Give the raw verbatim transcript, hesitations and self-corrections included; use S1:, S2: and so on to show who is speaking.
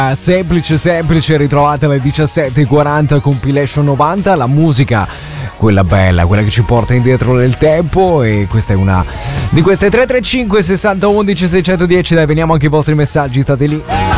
S1: Semplice, semplice, ritrovate alle diciassette e quaranta Compilation novanta, la musica, quella bella, quella che ci porta indietro nel tempo. E questa è una di queste. Tre tre cinque sessanta undici seicentodieci. Dai, veniamo anche i vostri messaggi, state lì.